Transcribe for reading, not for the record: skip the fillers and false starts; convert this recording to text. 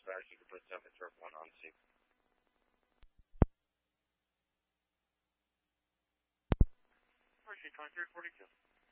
dispatch, you can put 7 Turf 1 on the scene. Mercy 2342.